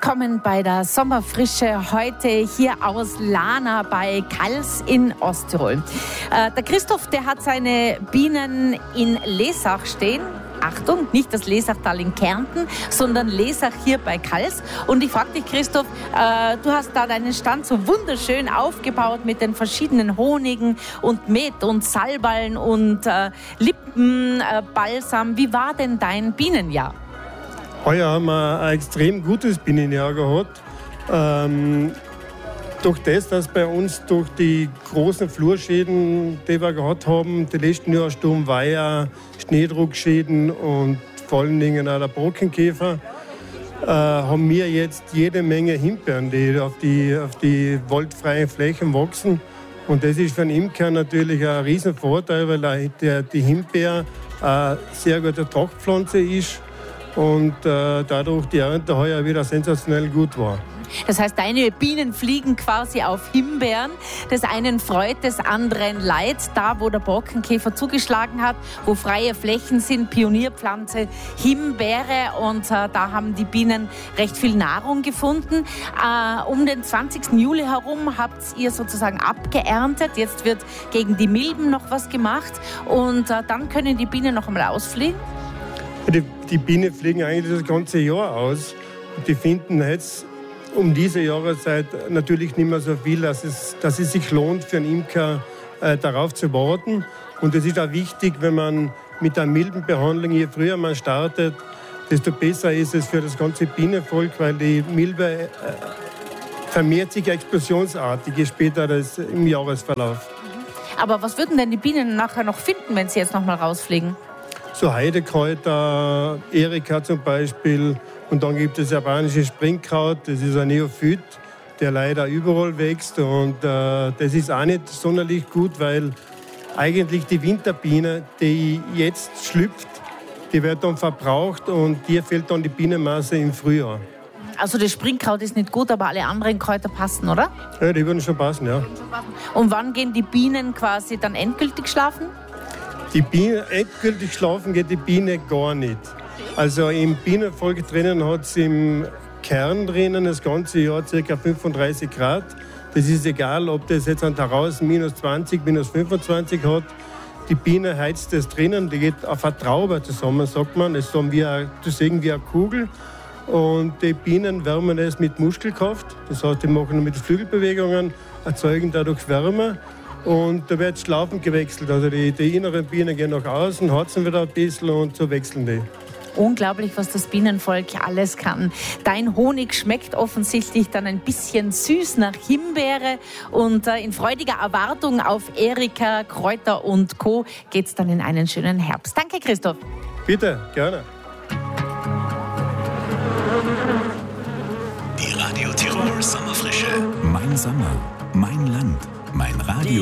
willkommen bei der Sommerfrische, heute hier aus Lana bei Kals in Osttirol. Der Christoph, der hat seine Bienen in Lesach stehen. Achtung, nicht das Lesachtal in Kärnten, sondern Lesach hier bei Kals. Und ich frage dich, Christoph, du hast da deinen Stand so wunderschön aufgebaut mit den verschiedenen Honigen und Met und Salballen und Lippenbalsam. Wie war denn dein Bienenjahr? Heuer haben wir ein extrem gutes Bienenjahr gehabt. Durch das, dass bei uns durch die großen Flurschäden, die wir gehabt haben, die letzten Jahre Sturm, Weiher, Schneedruckschäden und vor allen Dingen auch der Borkenkäfer, haben wir jetzt jede Menge Himbeeren, die auf die waldfreien Flächen wachsen. Und das ist für den Imker natürlich ein Riesenvorteil, weil die Himbeere eine sehr gute Trachtpflanze ist und dadurch die Ernte heuer wieder sensationell gut war. Das heißt, deine Bienen fliegen quasi auf Himbeeren. Das einen freut, des anderen leid. Da, wo der Borkenkäfer zugeschlagen hat, wo freie Flächen sind, Pionierpflanze, Himbeere. Und da haben die Bienen recht viel Nahrung gefunden. Um den 20. Juli herum habt ihr sozusagen abgeerntet. Jetzt wird gegen die Milben noch was gemacht. Und dann können die Bienen noch einmal ausfliegen? Die Bienen fliegen eigentlich das ganze Jahr aus. Die finden jetzt um diese Jahreszeit natürlich nicht mehr so viel, dass es sich lohnt für einen Imker darauf zu warten. Und es ist auch wichtig, wenn man mit der Milbenbehandlung, je früher man startet, desto besser ist es für das ganze Bienenvolk, weil die Milbe vermehrt sich explosionsartig, je später das im Jahresverlauf. Aber was würden denn die Bienen nachher noch finden, wenn sie jetzt noch mal rausfliegen? So Heidekräuter, Erika zum Beispiel. Und dann gibt es japanisches Springkraut, das ist ein Neophyt, der leider überall wächst. Und das ist auch nicht sonderlich gut, weil eigentlich die Winterbiene, die jetzt schlüpft, die wird dann verbraucht und dir fehlt dann die Bienenmasse im Frühjahr. Also das Springkraut ist nicht gut, aber alle anderen Kräuter passen, oder? Ja, die würden schon passen, ja. Und wann gehen die Bienen quasi dann endgültig schlafen? Endgültig schlafen geht die Biene gar nicht. Also im Bienenvolk drinnen hat es im Kern drinnen das ganze Jahr ca. 35 Grad. Das ist egal, ob das jetzt draußen minus 20, minus 25 hat. Die Biene heizt das drinnen, die geht auf eine Traube zusammen, sagt man. Das ist sehen wie eine Kugel. Und die Bienen wärmen es mit Muskelkraft. Das heißt, die machen mit Flügelbewegungen, erzeugen dadurch Wärme. Und da wird schlafend gewechselt. Also die inneren Bienen gehen nach außen, harzen wieder ein bisschen und so wechseln die. Unglaublich, was das Bienenvolk alles kann. Dein Honig schmeckt offensichtlich dann ein bisschen süß nach Himbeere. Und in freudiger Erwartung auf Erika, Kräuter und Co. geht's dann in einen schönen Herbst. Danke, Christoph. Bitte, gerne. Die Radio Tirol Sommerfrische. Mein Sommer, mein Land, mein Radio.